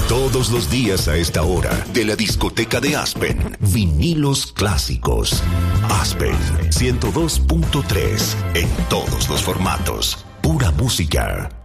Todos los días a esta hora, de la discoteca de Aspen, vinilos clásicos. Aspen 102.3, en todos los formatos. Pura música.